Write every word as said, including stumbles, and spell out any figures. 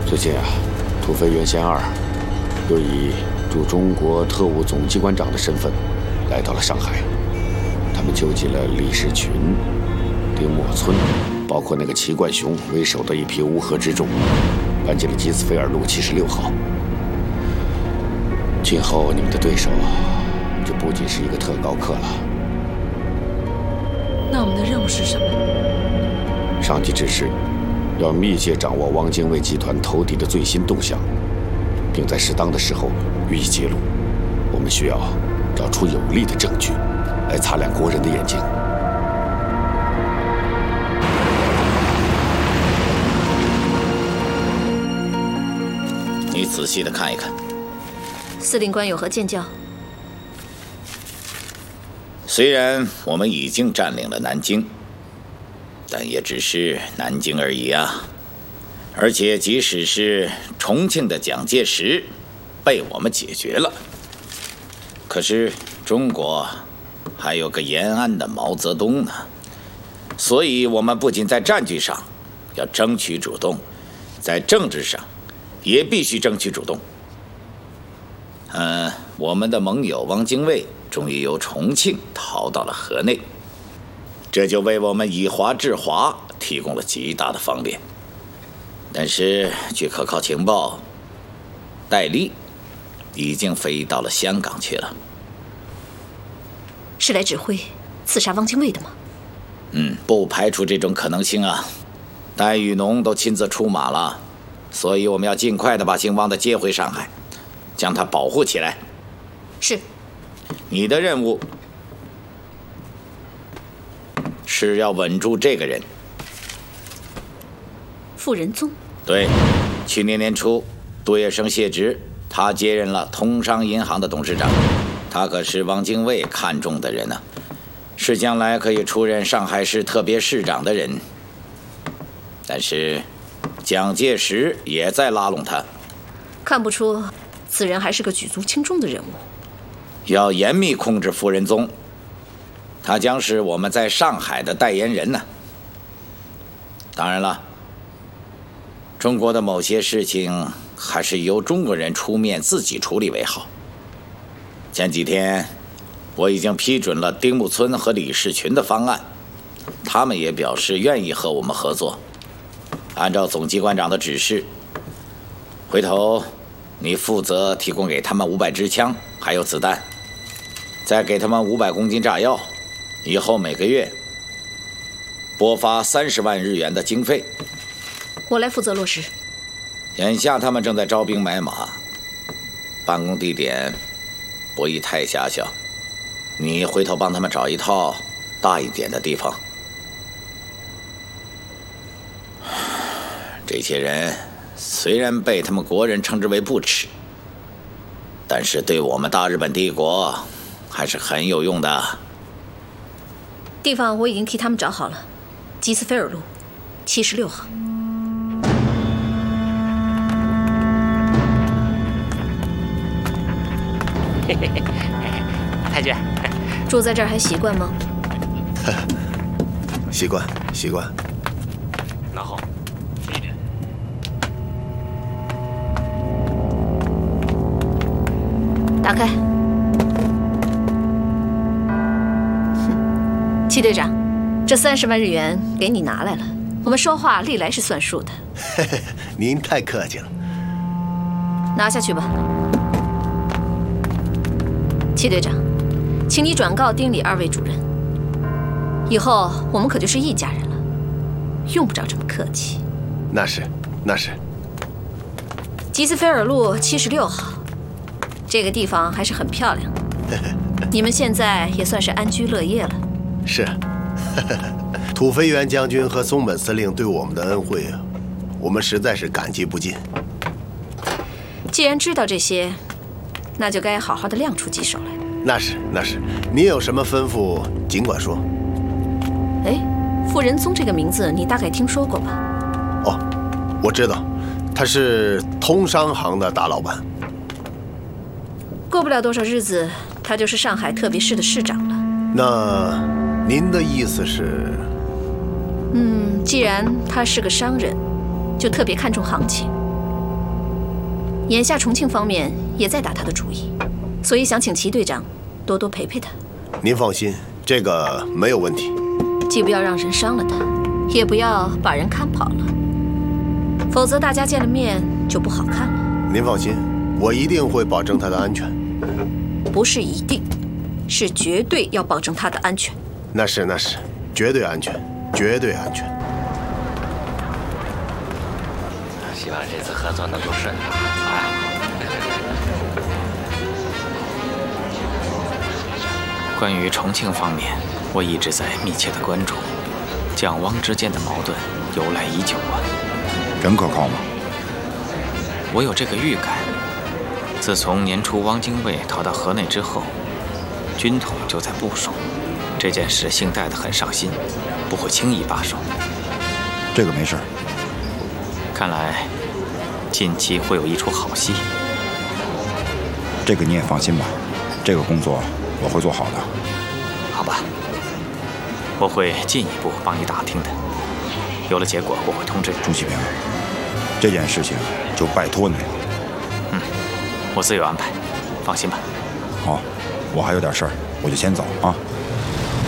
最近啊，土肥原贤二又以驻中国特务总机关长的身份来到了上海。他们纠集了李士群、丁默村，包括那个齐冠雄为首的一批乌合之众，搬进了吉斯菲尔路七十六号。今后你们的对手就不仅是一个特高课了。 那我们的任务是什么？ 上级指示，要密切掌握汪精卫集团投敌的最新动向，并在适当的时候予以揭露。我们需要找出有力的证据，来擦亮国人的眼睛。 你仔细的看一看。 司令官有何见教？ 虽然我们已经占领了南京，但也只是南京而已啊。而且即使是重庆的蒋介石被我们解决了，可是中国还有个延安的毛泽东呢。所以我们不仅在战局上要争取主动，在政治上也必须争取主动。嗯，我们的盟友汪精卫终于由重庆逃到了河内，这就为我们以华制华提供了极大的方便。但是据可靠情报，戴笠已经飞到了香港去了。 是来指挥刺杀汪精卫的吗？ 嗯，不排除这种可能性啊。戴雨农都亲自出马了，所以我们要尽快的把姓汪的接回上海，将他保护起来。 是。 你的任务是要稳住这个人。 傅仁宗。 对，去年年初杜月笙卸职，他接任了通商银行的董事长。他可是汪精卫看中的人呢、啊，是将来可以出任上海市特别市长的人。但是蒋介石也在拉拢他。 看不出此人还是个举足轻重的人物。 要严密控制傅仁宗，他将是我们在上海的代言人呢。当然了，中国的某些事情还是由中国人出面自己处理为好。前几天我已经批准了丁木村和李士群的方案，他们也表示愿意和我们合作。按照总机关长的指示，回头你负责提供给他们五百支枪还有子弹，再给他们五百公斤炸药，以后每个月拨发三十万日元的经费。 我来负责落实。 眼下他们正在招兵买马，办公地点不宜太狭小，你回头帮他们找一套大一点的地方。这些人虽然被他们国人称之为不耻，但是对我们大日本帝国还是很有用的。 地方我已经替他们找好了，吉斯菲尔路七十六号。 嘿嘿嘿，太君， 住在这儿还习惯吗？ 习惯，习惯。 那好，谢谢。 打开。哼，戚队长，这三十万日元给你拿来了。我们说话历来是算数的。 嘿嘿，您太客气了。 拿下去吧。戚队长，请你转告丁李二位主任，以后我们可就是一家人了，用不着这么客气。 那是，那是。 吉斯菲尔路七十六号，这个地方还是很漂亮。你们现在也算是安居乐业了。 是。土肥原将军和松本司令对我们的恩惠，我们实在是感激不尽。 既然知道这些，那就该好好的亮出几手来。 那是，那是。你有什么吩咐，尽管说。 哎，傅仁宗这个名字你大概听说过吧？ 哦，我知道，他是通商行的大老板。 过不了多少日子，他就是上海特别市的市长了。 那您的意思是？ 嗯，既然他是个商人，就特别看重行情。 眼下重庆方面也在打他的主意，所以想请齐队长多多陪陪他。 您放心，这个没有问题。 既不要让人伤了他，也不要把人看跑了，否则大家见了面就不好看了。 您放心，我一定会保证他的安全。 不是一定，是绝对要保证他的安全。 那是那是，绝对安全，绝对安全。 希望这次合作能够顺利啊！ 关于重庆方面，我一直在密切的关注，蒋汪之间的矛盾由来已久啊。 真可靠吗？ 我有这个预感，自从年初汪精卫逃到河内之后，军统就在部署这件事，姓戴的很上心，不会轻易罢手。 这个没事。 看来近期会有一出好戏。 这个你也放心吧，这个工作我会做好的。 好吧，我会进一步帮你打听的，有了结果我会通知你。 朱启明，这件事情就拜托你了。 嗯，我自有安排，放心吧。 好，我还有点事儿，我就先走啊。